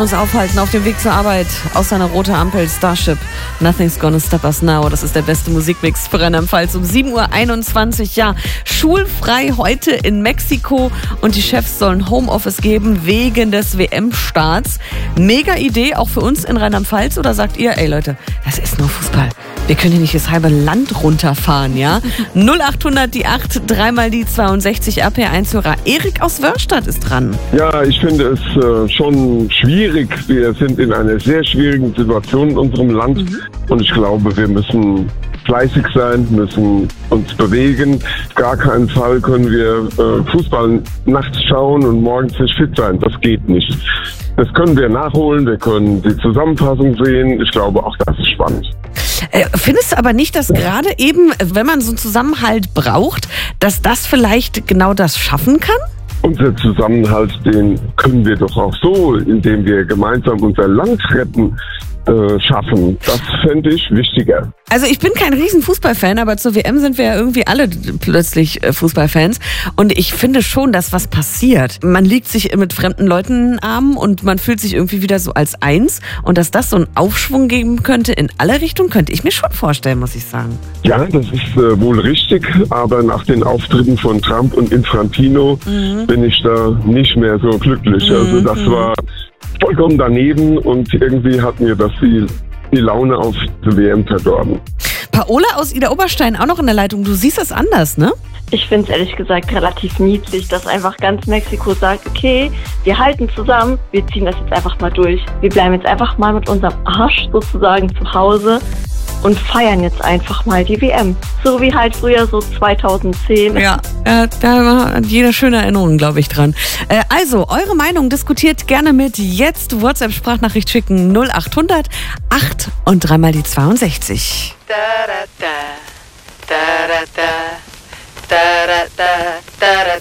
uns aufhalten auf dem Weg zur Arbeit. Aus seiner roten Ampel Starship. Nothing's gonna stop us now. Das ist der beste Musikmix für Rheinland-Pfalz um 7:21 Uhr. Ja, schulfrei heute in Mexiko und die Chefs sollen Homeoffice geben wegen des WM-Starts. Mega Idee, auch für uns in Rheinland-Pfalz. Oder sagt ihr, ey Leute, das ist nur Fußball. Wir können hier nicht das halbe Land runterfahren, ja? 0800 die 8, dreimal die 62 RP1-Hörer. Erik aus Wörstadt ist dran. Ja, ich finde es schon schwierig. Wir sind in einer sehr schwierigen Situation in unserem Land. Und ich glaube, wir müssen fleißig sein, müssen uns bewegen. Auf gar keinen Fall können wir Fußball nachts schauen und morgens nicht fit sein. Das geht nicht. Das können wir nachholen. Wir können die Zusammenfassung sehen. Ich glaube, auch das ist spannend. Findest du aber nicht, dass gerade eben, wenn man so einen Zusammenhalt braucht, dass das vielleicht genau das schaffen kann? Unser Zusammenhalt, den können wir doch auch so, indem wir gemeinsam unser Land retten, schaffen. Das fände ich wichtiger. Also ich bin kein riesen Fußballfan, aber zur WM sind wir ja irgendwie alle plötzlich Fußballfans. Und ich finde schon, dass was passiert. Man liegt sich mit fremden Leuten in den Armen und man fühlt sich irgendwie wieder so als eins. Und dass das so einen Aufschwung geben könnte in alle Richtungen, könnte ich mir schon vorstellen, muss ich sagen. Ja, das ist wohl richtig. Aber nach den Auftritten von Trump und Infantino bin ich da nicht mehr so glücklich. Also das war vollkommen daneben und irgendwie hat mir das die Laune auf die WM verdorben. Paola aus Ida Oberstein auch noch in der Leitung. Du siehst das anders, ne? Ich finde es ehrlich gesagt relativ niedlich, dass einfach ganz Mexiko sagt, okay, wir halten zusammen, wir ziehen das jetzt einfach mal durch. Wir bleiben jetzt einfach mal mit unserem Arsch sozusagen zu Hause und feiern jetzt einfach mal die WM. So wie halt früher so 2010. Ja, da hat jeder schöne Erinnerungen, glaube ich, dran. Also, eure Meinung diskutiert gerne mit. Jetzt WhatsApp-Sprachnachricht schicken 0800 8 und dreimal die 62. Da da da da da da da da da da